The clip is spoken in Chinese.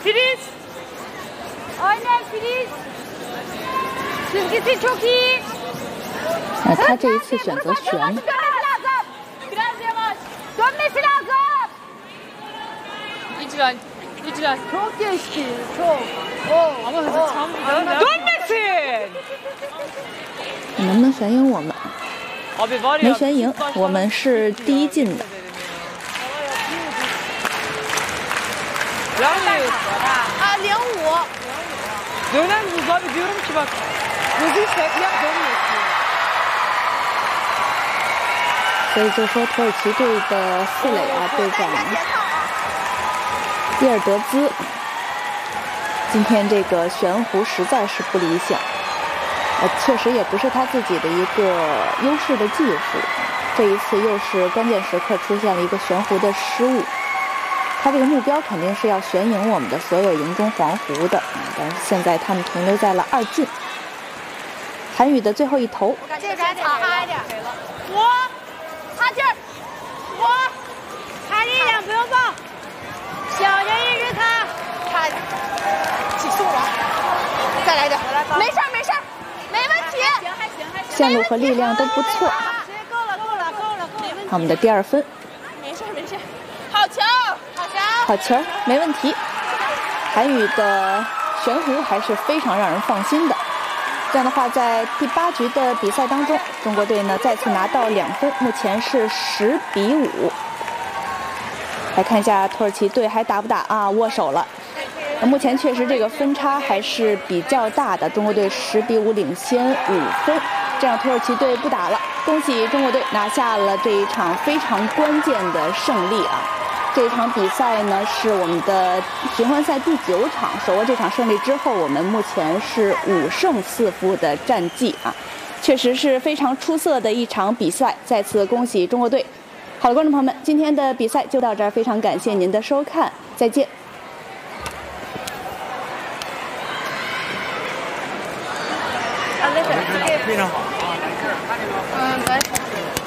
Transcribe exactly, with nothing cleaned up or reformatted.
Filiz. Aynen Filiz. Çizgisi çok iyi. 那他这一次选择旋。 Biraz yavaş. Dönmesi lazım. İcral. İcral. Çok geçti. Çok. Oh. Ama hızı tam gidiyor. Dönmesin. 能不能选赢我们？ Abi var ya. 没选赢，我们是第一进的。 Yani. Ha, 零五. Dönen buz abi diyorum ki bak. Hızı sekler dönmüyor. 所以就说土耳其队的傅磊啊，队长伊尔德兹，今天这个悬壶实在是不理想，呃，确实也不是他自己的一个优势的技术，这一次又是关键时刻出现了一个悬壶的失误。他这个目标肯定是要悬赢我们的所有营中黄壶的，但是现在他们停留在了二进。韩宇的最后一投， 这个还得差一点。我。 差劲儿，我差一点，不用抱，小心一直擦，差一点，起速了，再来点，没事儿没事儿，没问题，行还行还行， 线路和力量都不错， 够了够了够了，没问题， 我们的第二分， 没事没事，好球好球， 好球，没问题，韩宇的悬壶还是非常让人放心的。 这样的话，在第八局的比赛当中，中国队呢再次拿到两分，目前是十比五。来看一下土耳其队还打不打啊？握手了。目前确实这个分差还是比较大的，中国队十比五领先五分。这样土耳其队不打了，恭喜中国队拿下了这一场非常关键的胜利啊！ 这场比赛呢是我们的循环赛第九场，手握这场胜利之后，我们目前是五胜四负的战绩啊，确实是非常出色的一场比赛。再次恭喜中国队！好了，观众朋友们，今天的比赛就到这儿，非常感谢您的收看，再见。 非常好。 嗯，对。